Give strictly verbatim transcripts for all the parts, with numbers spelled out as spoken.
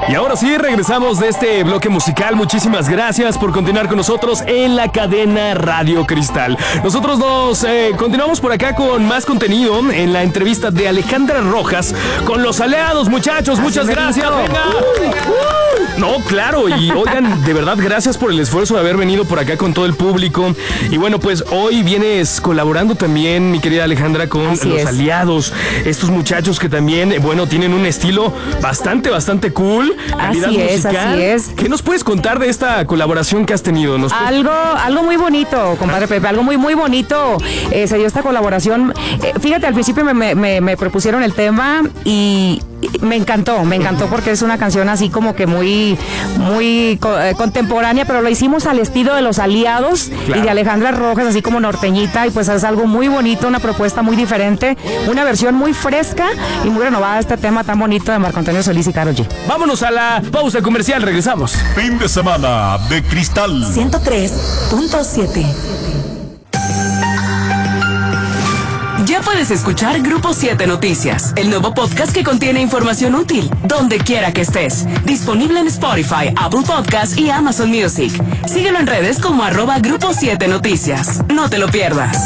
Y ahora sí, regresamos de este bloque musical. Muchísimas gracias por continuar con nosotros en la cadena Radio Cristal. Nosotros nos eh, continuamos por acá con más contenido en la entrevista de Alejandra Rojas con los aliados, muchachos. Muchas gracias. Venga. No, claro, y oigan, de verdad, gracias por el esfuerzo de haber venido por acá con todo el público. Y bueno, pues hoy vienes colaborando también, mi querida Alejandra, con Así los es. aliados. Estos muchachos que también, bueno, tienen un estilo bastante, bastante cool. Calidad Así es, musical. así es. ¿Qué nos puedes contar de esta colaboración que has tenido? ¿Nos puedes- Algo, algo muy bonito, compadre Pepe, algo muy, muy bonito. Eh, se dio esta colaboración. Eh, fíjate, al principio me, me- me- me propusieron el tema y y me encantó, me encantó porque es una canción así como que muy, muy co- eh, contemporánea, pero lo hicimos al estilo de los aliados Claro. y de Alejandra Rojas, así como norteñita, y pues es algo muy bonito, una propuesta muy diferente, una versión muy fresca y muy renovada de este tema tan bonito de Marco Antonio Solís y Karol G. Vámonos a la pausa comercial, regresamos. Fin de semana de Cristal. ciento tres punto siete. Ya puedes escuchar Grupo siete Noticias, el nuevo podcast que contiene información útil, donde quiera que estés. Disponible en Spotify, Apple Podcasts y Amazon Music. Síguelo en redes como arroba Grupo siete Noticias. No te lo pierdas.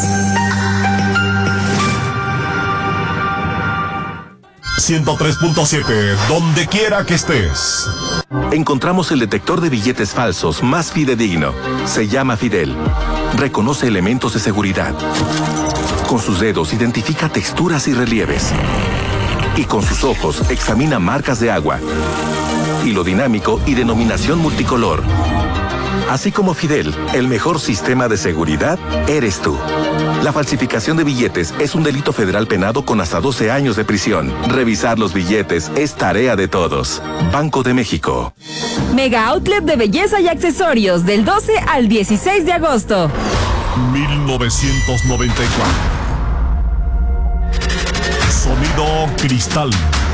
ciento tres punto siete, donde quiera que estés. Encontramos el detector de billetes falsos más fidedigno. Se llama Fidel. Reconoce elementos de seguridad. Con sus dedos identifica texturas y relieves. Y con sus ojos examina marcas de agua, hilo dinámico y denominación multicolor. Así como Fidel, el mejor sistema de seguridad eres tú. La falsificación de billetes es un delito federal penado con hasta doce años de prisión. Revisar los billetes es tarea de todos. Banco de México. Mega Outlet de belleza y accesorios del doce al dieciséis de agosto. mil novecientos noventa y cuatro. Sonido Cristal.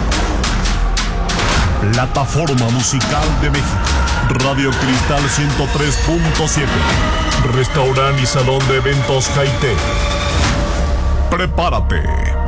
Plataforma musical de México. Radio Cristal ciento tres punto siete. Restaurante y salón de eventos Jaite. Prepárate